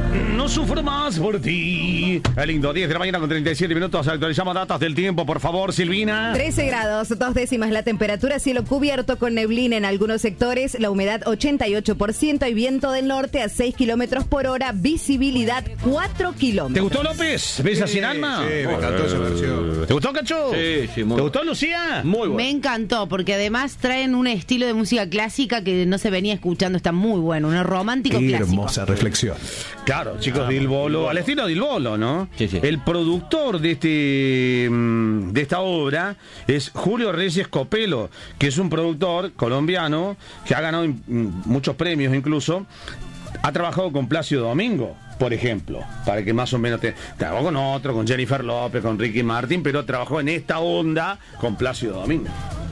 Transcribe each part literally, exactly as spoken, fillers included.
No sufro más por ti. El lindo, diez de la mañana con treinta y siete minutos. Actualizamos datos del tiempo, por favor, Silvina. trece grados, dos décimas la temperatura, cielo cubierto con neblina en algunos sectores, la humedad ochenta y ocho por ciento y viento del norte a seis kilómetros por hora, visibilidad cuatro kilómetros. ¿Te gustó López? ¿Besa Sí, sin alma? sí, me encantó esa versión. ¿Te gustó, Cacho? Sí, sí, muy ¿Te bueno. gustó, Lucía? Muy bueno. Me encantó, porque además traen un estilo de música clásica que no se venía escuchando, está muy bueno, un romántico Qué clásico. hermosa reflexión. Claro, chicos, ah, Dilbolo, al estilo de Dilbolo, ¿no? Sí, sí. El productor de este mm, de esta obra es Julio Reyes Copelo, que es un productor colombiano que ha ganado mm, muchos premios incluso. Ha trabajado con Plácido Domingo, por ejemplo, para que más o menos te... Trabajó con otro, con Jennifer López, con Ricky Martin, pero trabajó en esta onda con Plácido Domingo.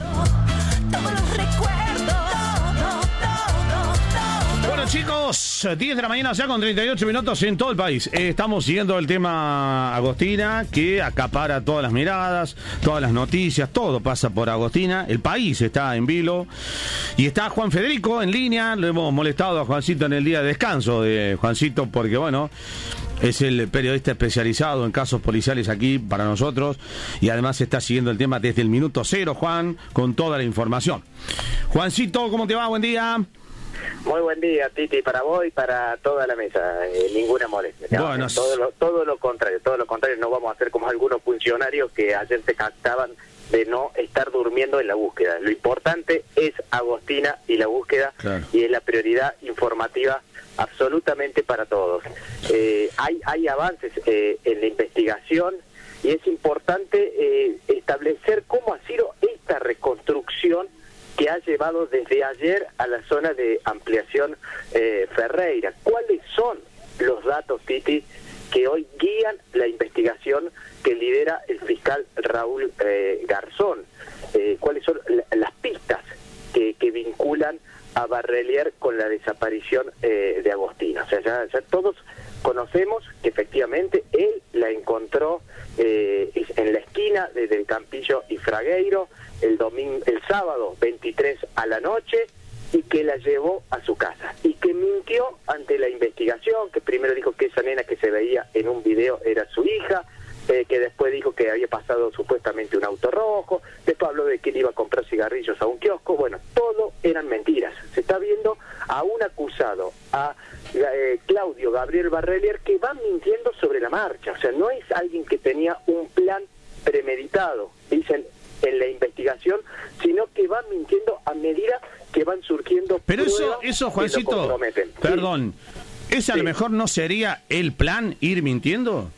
Todos los recuerdos, todo, todo, todo. Bueno, chicos, diez de la mañana ya con treinta y ocho minutos en todo el país. Eh, estamos siguiendo el tema Agostina, que acapara todas las miradas, todas las noticias, todo pasa por Agostina. El país está en vilo. Y está Juan Federico en línea. Lo hemos molestado a Juancito en el día de descanso de Juancito, porque bueno, es el periodista especializado en casos policiales aquí para nosotros. Y además está siguiendo el tema desde el minuto cero, Juan, con toda la información. Juancito, ¿cómo te va? Buen día. Muy buen día, Titi, para vos y para toda la mesa. Eh, ninguna molestia. No, Bueno, todo, lo, todo lo contrario, todo lo contrario. No vamos a hacer como algunos funcionarios que ayer se captaban de no estar durmiendo en la búsqueda. Lo importante es Agostina y la búsqueda, claro, y es la prioridad informativa absolutamente para todos. Eh, hay, hay avances eh, en la investigación y es importante eh, establecer cómo ha sido esta reconstrucción que ha llevado desde ayer a la zona de ampliación eh, Ferreira. ¿Cuáles son los datos, Titi, que hoy guían la investigación que lidera el fiscal Raúl eh, Garzón? Eh, ¿Cuáles son la, las pistas que, que vinculan a Barrelier con la desaparición eh, de Agostina? O sea, ya, ya todos conocemos que efectivamente él la encontró eh, en la esquina de Del Campillo y Fragueiro el domingo, el sábado veintitrés a la noche, y que la llevó a su casa y que mintió ante la investigación, que primero dijo que esa nena que se veía en un video era su hija, eh, que después dijo que había pasado supuestamente un auto rojo, después habló de que él iba a comprar cigarrillos a un kiosco. Bueno, todo eran mentiras. Se está viendo a un acusado, a eh, Claudio Gabriel Barrelier, que va mintiendo sobre la marcha. O sea, no es alguien que tenía un plan premeditado, dicen en la investigación, sino que va mintiendo a medida que van surgiendo. Pero eso, pruebas eso, que lo Juancito, comprometen. perdón, ¿ese a Sí. lo mejor no sería el plan, ir mintiendo?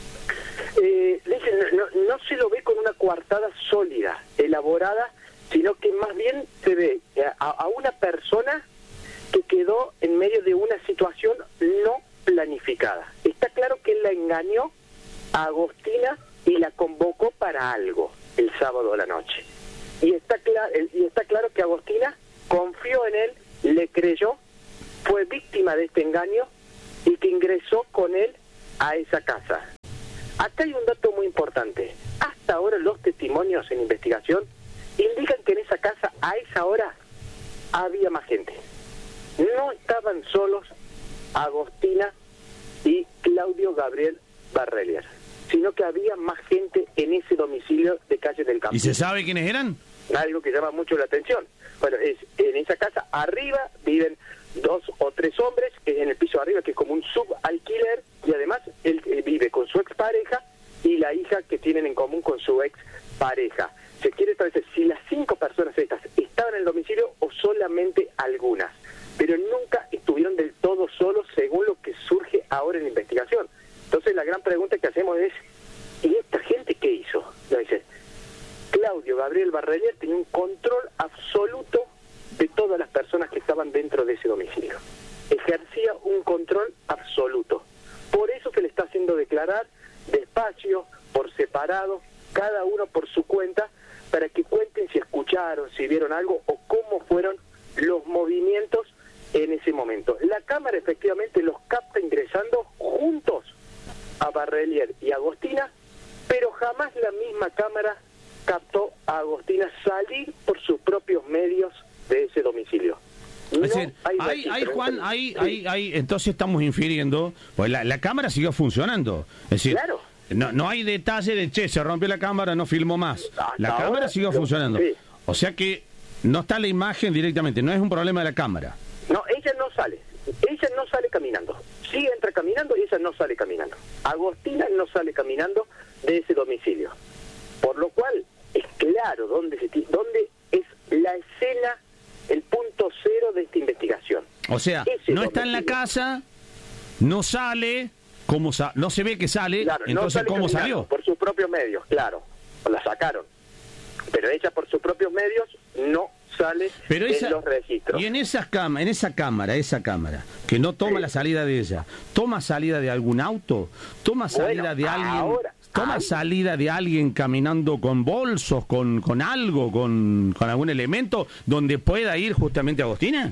Eh, dicen, no, no se lo ve con una coartada sólida, elaborada, sino que más bien se ve a, a una persona que quedó en medio de una situación no planificada. Está claro que él la engañó a Agostina y la convocó para algo el sábado a la noche. Y está, cla- y está claro que Agostina confió en él, le creyó, fue víctima de este engaño y que ingresó con él a esa casa. Acá hay un dato muy importante. Hasta ahora los testimonios en investigación indican que en esa casa a esa hora había más gente. No estaban solos Agostina y Claudio Gabriel Barrelier, sino que había más gente en ese domicilio de Calle del Campillo. ¿Y se sabe quiénes eran? Algo que llama mucho la atención. Bueno, es en esa casa arriba viven dos o tres hombres, que es en el piso de arriba, que es como un subalquiler, y además él, él vive con su expareja y la hija que tienen en común con su expareja. Se quiere establecer si las cinco personas estas estaban en el domicilio o solamente algunas, pero nunca estuvieron del todo solos según lo que surge ahora en la investigación. Entonces la gran pregunta que hacemos es, ¿y esta gente qué hizo? Lo dice, Claudio Gabriel Barrelier tenía un control absoluto de todas las personas que estaban dentro de ese domicilio. Ejercía un control absoluto. Por eso se le está haciendo declarar despacio, por separado, cada uno por su cuenta, para que cuenten si escucharon, si vieron algo o cómo fueron los movimientos en ese momento. La cámara efectivamente los capta ingresando juntos a Barrelier y Agostina, pero jamás la misma cámara captó a Agostina salir por sus propios medios de ese domicilio. No Es decir, hay ahí, registro. ahí, Juan, Entonces, ahí, sí. ahí, ahí, entonces estamos infiriendo, pues la, la cámara siguió funcionando. Es decir, Claro. no, no hay detalle de, che, se rompió la cámara, no filmó más. Hasta La ahora, cámara siguió lo- funcionando. sí. O sea que no está la imagen directamente, no es un problema de la cámara. No, ella no sale. Ella no sale caminando. Sí entra caminando y ella no sale caminando. Agostina no sale caminando de ese domicilio. Por lo cual es claro dónde, se, ti- dónde es la escena, el punto cero de esta investigación. O sea, Ese no está en la domicilio. casa, no sale, ¿cómo sa- no se ve que sale, Claro, no entonces sale ¿cómo caminando, salió? por sus propios medios, claro. La sacaron. Pero ella por sus propios medios no sale Pero esa, en los registros. y en esas cam en esa cámara, esa cámara, que no toma Sí. la salida de ella, ¿toma salida de algún auto? ¿Toma salida Bueno, de alguien? ahora, ¿Toma ahí- salida de alguien caminando con bolsos, con, con algo, con, con algún elemento donde pueda ir justamente Agostina?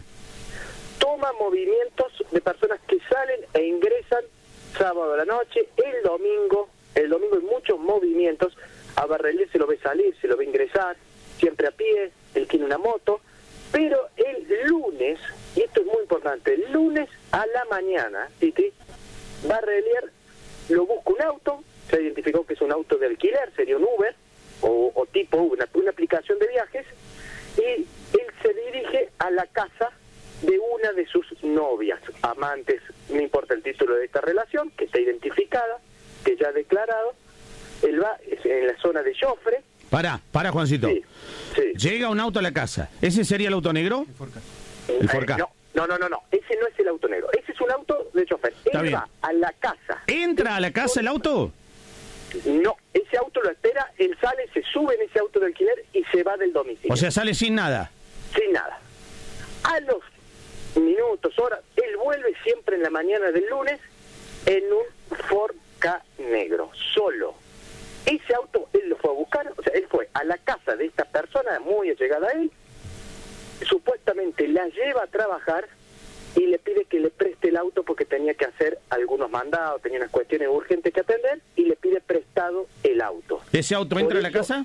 Toma movimientos de personas que salen e ingresan sábado a la noche, el domingo, el domingo hay muchos movimientos, a Barrelier se lo ve salir, se lo ve ingresar, siempre a pie, él tiene una moto, pero el lunes, y esto es muy importante, el lunes a la mañana, Titi, Barrelier lo busca un auto, se identificó que es un auto de alquiler, sería un Uber, o, o tipo una, una aplicación de viajes, y él se dirige a la casa de una de sus novias, amantes, no importa el título de esta relación, que está identificada, que ya ha declarado. Él va es en la zona de Joffre. Pará, pará, Juancito. Sí, sí. Llega un auto a la casa. ¿Ese sería el auto negro? El Ford Ka. Eh, no, no, no, no, no, ese no es el auto negro, ese es un auto de chofer. Está Él bien. va a la casa. ¿Entra a la casa el auto? No, ese auto lo espera, él sale, se sube en ese auto de alquiler y se va del domicilio. O sea, sale sin nada. Sin nada. A los minutos, horas, él vuelve siempre en la mañana del lunes en un Ford Ka negro, solo. Ese auto él lo fue a buscar, o sea, él fue a la casa de esta persona muy allegada a él, supuestamente la lleva a trabajar y le pide que le preste el auto porque tenía que hacer algunos mandados, tenía unas cuestiones urgentes que atender y le pide prestado el auto. ¿Ese auto Por entra a la eso, casa?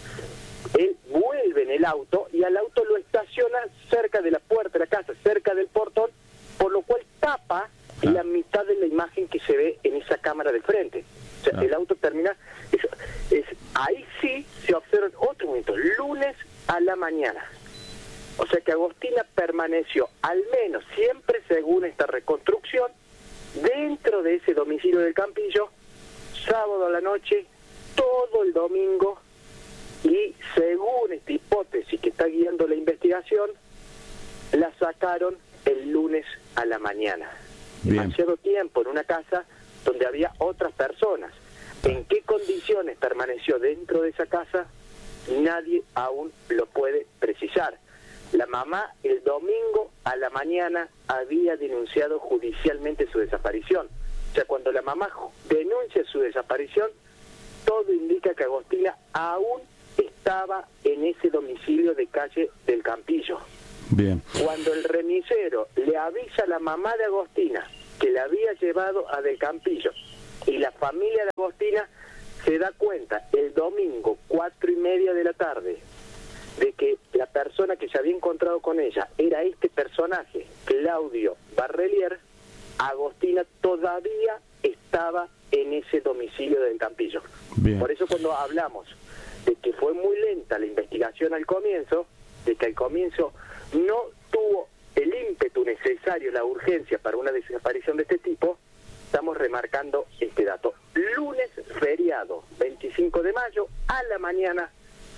Él vuelve en el auto y al auto lo estaciona cerca de la puerta de la casa, cerca del portón, por lo cual tapa Ah. la mitad de la imagen que se ve en esa cámara de frente. O sea, Ah. el auto termina... Es, es, ahí sí se observa otro momento, lunes a la mañana. O sea que Agostina permaneció, al menos siempre según esta reconstrucción, dentro de ese domicilio del Campillo, sábado a la noche, todo el domingo, y según esta hipótesis que está guiando la investigación, la sacaron el lunes a la mañana. Bien. Demasiado tiempo en una casa donde había otras personas. ¿En qué condiciones permaneció dentro de esa casa? Nadie aún lo puede precisar. La mamá el domingo a la mañana había denunciado judicialmente su desaparición. O sea, cuando la mamá ju- denuncia su desaparición, todo indica que Agostina aún estaba en ese domicilio de calle del Campillo. Bien. Cuando el remisero le avisa a la mamá de Agostina que la había llevado a Del Campillo y la familia de Agostina se da cuenta el domingo, cuatro y media de la tarde, de que la persona que se había encontrado con ella era este personaje, Claudio Barrelier, Agostina todavía estaba en ese domicilio del Campillo. Bien. Por eso cuando hablamos de que fue muy lenta la investigación al comienzo, de que al comienzo no tuvo el ímpetu necesario, la urgencia para una desaparición de este tipo, estamos remarcando este dato. Lunes, feriado, veinticinco de mayo, a la mañana,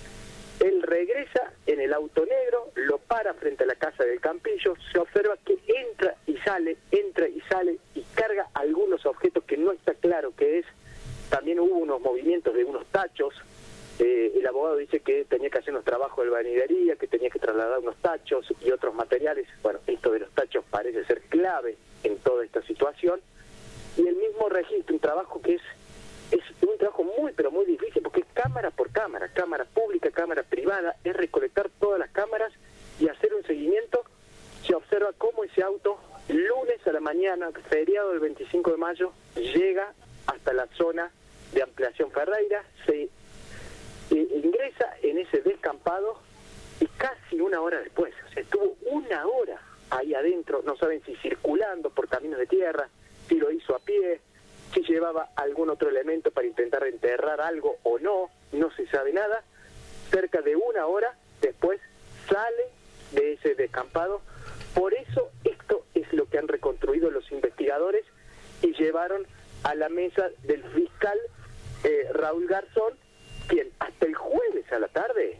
él regresa en el auto negro, lo para frente a la casa del Campillo, se observa que entra y sale, entra y sale, y carga algunos objetos que no está claro qué es. También hubo unos movimientos de unos tachos. Eh, el abogado dice que tenía que hacer unos trabajos de albañilería, que tenía que trasladar unos tachos y otros materiales. Bueno, esto de los tachos parece ser clave en toda esta situación. Y el mismo registro, un trabajo que es es un trabajo muy, pero muy difícil, porque es cámara por cámara, cámara pública, cámara privada, es recolectar todas las cámaras y hacer un seguimiento. Se observa cómo ese auto, lunes a la mañana, feriado del veinticinco de mayo, llega hasta la zona de Ampliación Ferreira, se eh, ingresa en ese descampado y casi una hora después, o sea, estuvo una hora ahí adentro, no saben si circulando por caminos de tierra, si lo hizo a pie, si llevaba algún otro elemento para intentar enterrar algo o no, no se sabe nada. Cerca de una hora después sale de ese descampado. Por eso esto es lo que han reconstruido los investigadores y llevaron a la mesa del fiscal eh, Raúl Garzón, quien hasta el jueves a la tarde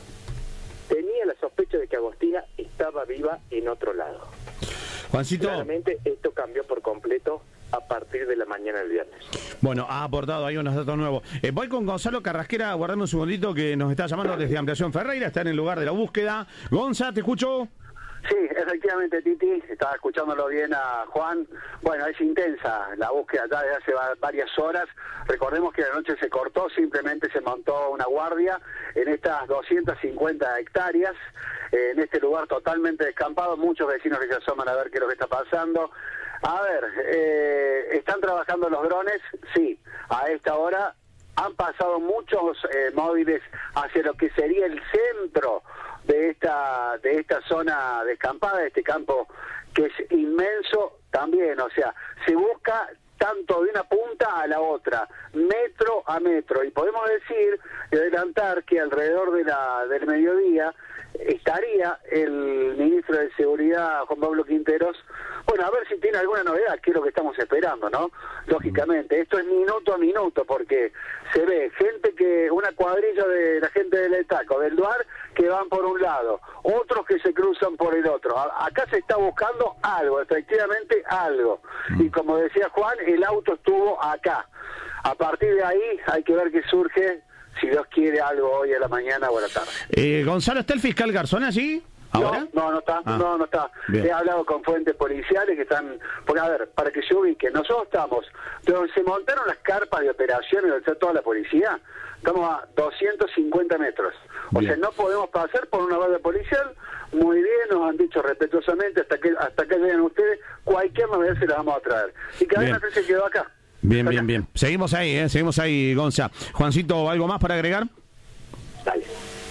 tenía la sospecha de que Agostina estaba viva en otro lado. Juancito. Claramente esto cambió por completo a partir de la mañana del viernes. Bueno, ha aportado ahí unos datos nuevos. Eh, voy con Gonzalo Carrasquera, guardando un segundito, que nos está llamando desde Ampliación Ferreira, está en el lugar de la búsqueda. Gonza, te escucho. Sí, efectivamente, Titi, estaba escuchándolo bien a Juan. Bueno, es intensa la búsqueda ya desde hace va- varias horas. Recordemos que la noche se cortó, simplemente se montó una guardia en estas doscientas cincuenta hectáreas, eh, en este lugar totalmente descampado. Muchos vecinos que se asoman a ver qué es lo que está pasando. A ver, eh, ¿están trabajando los drones? Sí, a esta hora han pasado muchos eh, móviles hacia lo que sería el centro de esta de esta zona descampada, de este campo que es inmenso también. O sea, se busca tanto de una punta a la otra, metro a metro, y podemos decir y adelantar que alrededor de la del mediodía estaría el ministro de Seguridad, Juan Pablo Quinteros, bueno, a ver si tiene alguna novedad, que es lo que estamos esperando, ¿no? Lógicamente, esto es minuto a minuto, porque se ve gente que, una cuadrilla de la gente del Etaco, del Duar, que van por un lado, otros que se cruzan por el otro. A- acá se está buscando algo, efectivamente algo. Y como decía Juan, el auto estuvo acá. A partir de ahí hay que ver qué surge, si Dios quiere, algo hoy a la mañana o a la tarde. Eh, Gonzalo, ¿está el fiscal Garzón allí? ¿Ahora? No, no, no está, Ah. no, no está. Bien. He hablado con fuentes policiales que están, porque a ver, para que se ubiquen, nosotros estamos, donde se montaron las carpas de operaciones, donde está toda la policía, estamos a doscientos cincuenta metros. O Bien. sea, no podemos pasar por una valla policial. Muy bien, nos han dicho respetuosamente, hasta que hasta que lleguen ustedes, cualquier novedad se la vamos a traer. Y cada Bien. vez se quedó acá. Bien, Acá. bien, bien. Seguimos ahí, ¿eh? Seguimos ahí, Gonza. Juancito, ¿algo más para agregar? Dale.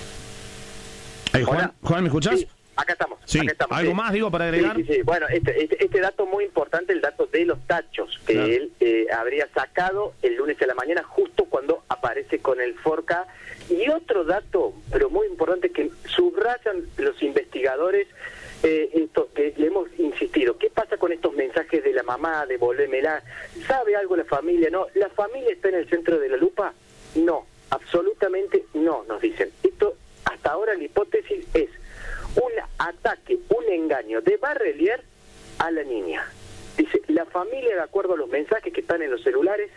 Eh, Juan, Hola. Juan, ¿me escuchás? Sí, acá estamos. Sí, acá estamos, ¿algo sí. más, digo, para agregar? Sí, sí, sí. Bueno, este, este, este dato muy importante, el dato de los tachos, que Claro. él eh, habría sacado el lunes a la mañana, justo cuando aparece con el Forca. Y otro dato, pero muy importante, que subrayan los investigadores, eh, esto que le hemos insistido. ¿Qué pasa con estos mensajes de la mamá, de volvémela? ¿Sabe algo la familia? No. ¿La familia está en el centro de la lupa? No, absolutamente no, nos dicen. Esto, hasta ahora la hipótesis es un ataque, un engaño de Barrelier a la niña. Dice, la familia, de acuerdo a los mensajes que están en los celulares,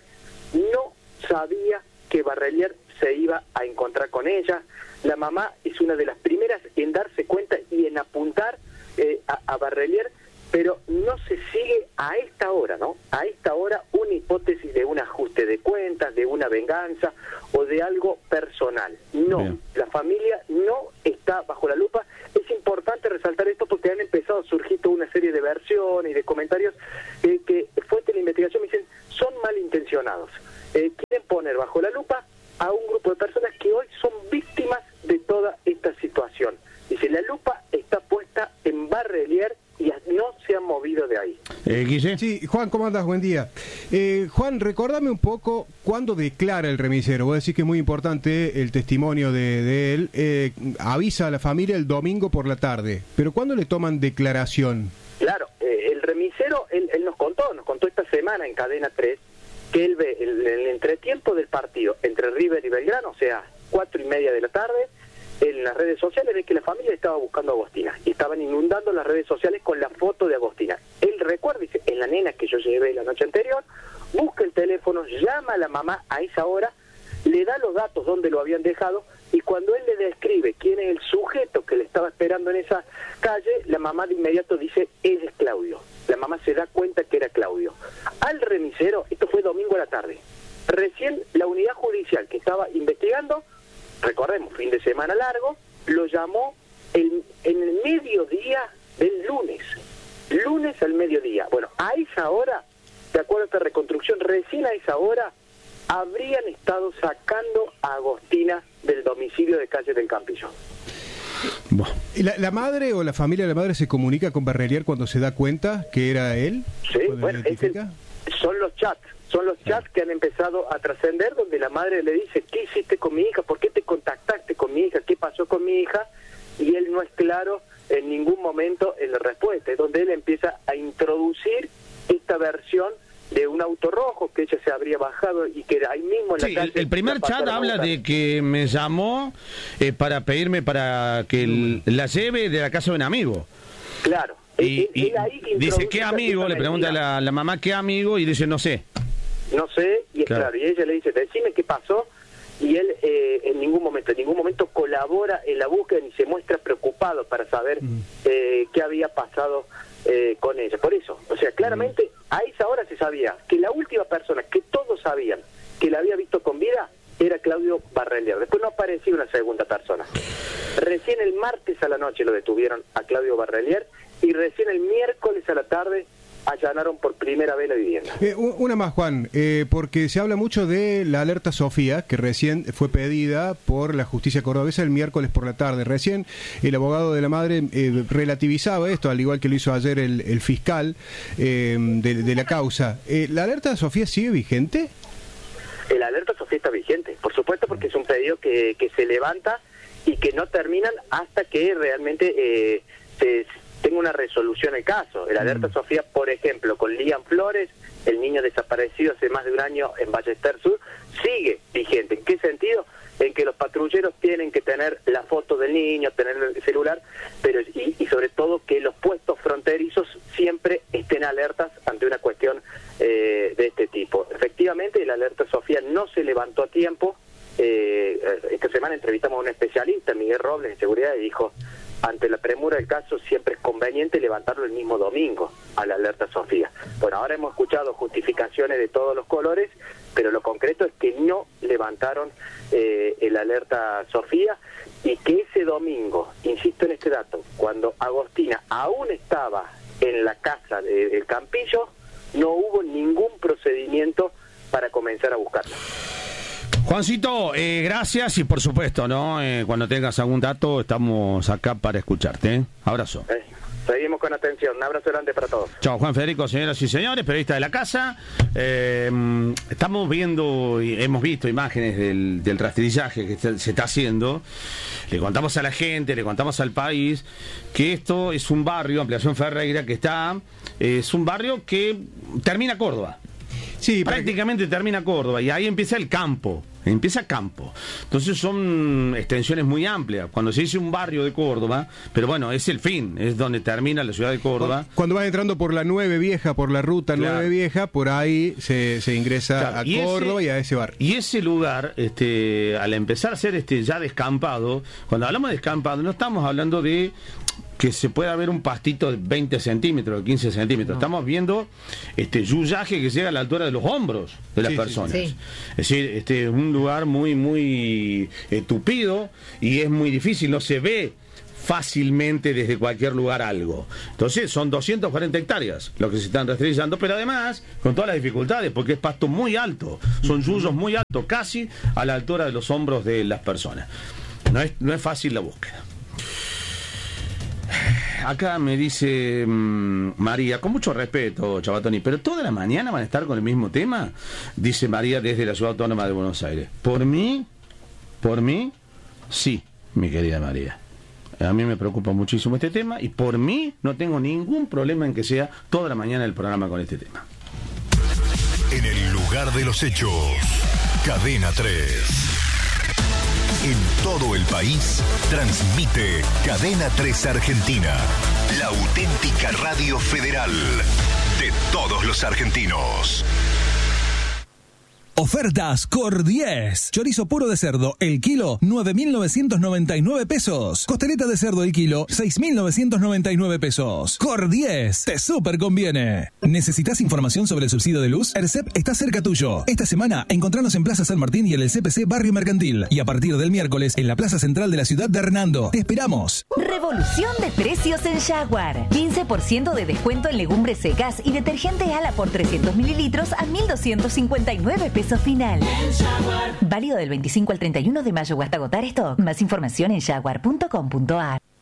no sabía que Barrelier se iba a encontrar con ella. La mamá es una de las primeras en darse cuenta y en apuntar eh, a, a Barrelier, pero no se sigue a esta hora, ¿no? A esta hora una hipótesis de un ajuste de cuentas, de una venganza o de algo personal. No, Bien. la familia no está bajo la lupa. Es importante resaltar esto porque han empezado a surgir toda una serie de versiones y de comentarios eh, que fuentes de la investigación me dicen son malintencionados. Eh, quieren poner bajo la lupa a un grupo de personas que hoy son víctimas de toda esta situación. Dice, la lupa está puesta en Barrelier y no se han movido de ahí. Eh, Guille. Sí, Juan, ¿cómo andas? Buen día. Eh, Juan, recordame un poco cuándo declara el remisero. Voy a decir que es muy importante el testimonio de, de él. Eh, avisa a la familia el domingo por la tarde. Pero ¿cuándo le toman declaración? Claro, eh, el remisero, él, él nos contó, nos contó esta semana en Cadena tres, que él ve el, el entretiempo del partido entre River y Belgrano, o sea, cuatro y media de la tarde, en las redes sociales ve que la familia estaba buscando a Agostina y estaban inundando las redes sociales con la foto de Agostina. Él recuerda, dice, en la nena que yo llevé la noche anterior, busca el teléfono, llama a la mamá a esa hora, le da los datos donde lo habían dejado y cuando él le describe quién es el sujeto que le estaba esperando en esa calle, la mamá de inmediato dice, él es Claudio. La mamá se da cuenta que era Claudio. Al remisero, esto fue domingo a la tarde, recién la unidad judicial que estaba investigando, recordemos, fin de semana largo, lo llamó el, en el mediodía del lunes. Lunes al mediodía. Bueno, a esa hora, de acuerdo a esta reconstrucción, recién a esa hora habrían estado sacando a Agostina del domicilio de Calle del Campillo. Bueno. ¿Y la, la madre o la familia de la madre se comunica con Barrelier cuando se da cuenta que era él? Sí, ¿Cuando bueno, lo es el- identifica? son los chats, son los chats que han empezado a trascender, donde la madre le dice, ¿qué hiciste con mi hija? ¿Por qué te contactaste con mi hija? ¿Qué pasó con mi hija? Y él no es claro en ningún momento en la respuesta, es donde él empieza a introducir esta versión de un auto rojo que ella se habría bajado y que ahí mismo en la Sí, calle... el, el primer la chat pasaron a habla buscar. de que me llamó eh, para pedirme para que el- la lleve de la casa de un amigo. Claro. Y, Él- y él ahí dice, introduce ¿qué esa- amigo? esa Le pregunta a mentira. la, la mamá, ¿qué amigo? Y dice, no sé. No sé, y es Claro. claro. y ella le dice, decime qué pasó, y él eh, en ningún momento, en ningún momento colabora en la búsqueda ni se muestra preocupado para saber eh, qué había pasado eh, con ella. Por eso, o sea, claramente a esa hora se sabía que la última persona que todos sabían que la había visto con vida era Claudio Barrelier. Después no apareció una segunda persona. Recién el martes a la noche lo detuvieron a Claudio Barrelier y recién el miércoles a la tarde allanaron por primera vez la vivienda. Eh, u- una más, Juan, eh, porque se habla mucho de la alerta Sofía, que recién fue pedida por la justicia cordobesa el miércoles por la tarde. Recién el abogado de la madre eh, relativizaba esto, al igual que lo hizo ayer el, el fiscal eh, de, de la causa. Eh, ¿La alerta Sofía sigue vigente? El alerta Sofía está vigente, por supuesto, porque es un pedido que, que se levanta y que no terminan hasta que realmente eh, se tenga una resolución el caso. El alerta Mm. Sofía, por ejemplo, con Liam Flores, el niño desaparecido hace más de un año en Ballester Sur, sigue vigente. ¿En qué sentido? En que los patrulleros tienen que tener la foto del niño, tener el celular, pero y, y sobre todo que los puestos fronterizos siempre estén alertas ante una cuestión eh, de este tipo. Efectivamente, el alerta Sofía no se levantó a tiempo. Eh, esta semana entrevistamos a un especialista, Miguel Robles, en seguridad, y dijo, ante la premura del caso siempre es conveniente levantarlo el mismo domingo a la alerta Sofía. Bueno, ahora hemos escuchado justificaciones de todos los colores, pero lo concreto es que no levantaron eh, el alerta Sofía y que ese domingo, insisto en este dato, cuando Agostina aún estaba en la casa de- del Campillo, no hubo ningún procedimiento para comenzar a buscarla. Juancito, eh, gracias y por supuesto, ¿no? Eh, cuando tengas algún dato, estamos acá para escucharte. ¿eh? Abrazo. Eh, seguimos con atención. Un abrazo grande para todos. Chao, Juan Federico, señoras y señores, periodista de la casa. Eh, estamos viendo y hemos visto imágenes del, del rastrillaje que está- se está haciendo. Le contamos a la gente, le contamos al país que esto es un barrio, Ampliación Ferreira, que está, eh, es un barrio que termina Córdoba. Sí, para que- Prácticamente termina Córdoba y ahí empieza el campo, empieza campo. Entonces son extensiones muy amplias. Cuando se dice un barrio de Córdoba, pero bueno, es el fin, es donde termina la ciudad de Córdoba. Cuando vas entrando por la nueve Vieja, por la ruta Claro. nueve Vieja, por ahí se, se ingresa Claro, a y ese- Córdoba y a ese bar. Y ese lugar, este, al empezar a ser este ya descampado, cuando hablamos de descampado, no estamos hablando de que se pueda ver un pastito de veinte centímetros, de quince centímetros. Estamos viendo este yuyaje que llega a la altura de los hombros de las Sí, sí, personas. sí. Es decir, este es un lugar muy, muy eh, tupido y es muy difícil, no se ve fácilmente desde cualquier lugar algo. Entonces son doscientas cuarenta hectáreas lo que se están rastrillando, pero además con todas las dificultades, porque es pasto muy alto, son yuyos muy altos, casi a la altura de los hombros de las personas. No es, no es fácil la búsqueda. Acá me dice mmm, María, con mucho respeto, Chabatoni, pero toda la mañana van a estar con el mismo tema, dice María desde la Ciudad Autónoma de Buenos Aires. Por mí, por mí, sí, mi querida María. A mí me preocupa muchísimo este tema y por mí no tengo ningún problema en que sea toda la mañana el programa con este tema. En el lugar de los hechos, Cadena tres. En todo el país, transmite Cadena tres Argentina, la auténtica radio federal de todos los argentinos. Ofertas Cor diez. Chorizo puro de cerdo, el kilo, nueve mil novecientos noventa y nueve pesos. Costeleta de cerdo, el kilo, seis mil novecientos noventa y nueve pesos. Cor diez, te súper conviene. ¿Necesitas información sobre el subsidio de luz? ERCEP está cerca tuyo. Esta semana, encontranos en Plaza San Martín y en el C P C Barrio Mercantil. Y a partir del miércoles, en la Plaza Central de la ciudad de Hernando. Te esperamos. Revolución de precios en Jaguar. quince por ciento de descuento en legumbres secas y detergente Ala por trescientos mililitros a mil doscientos cincuenta y nueve pesos peso final. Válido del veinticinco al treinta y uno de mayo o hasta agotar stock. Más información en jaguar punto com punto a r.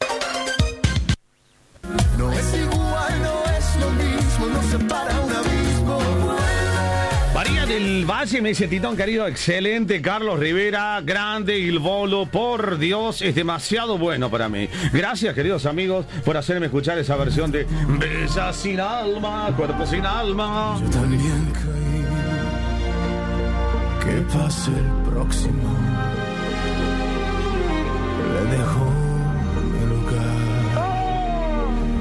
No es igual, no es lo mismo, no separa un abismo. María del Valle me dice: Titón querido, excelente. Carlos Rivera, grande. Il Bolo, por Dios, es demasiado bueno para mí. Gracias, queridos amigos, por hacerme escuchar esa versión de Bella sin alma, cuerpo sin alma. Yo también caí. Que pase el próximo. Le dejo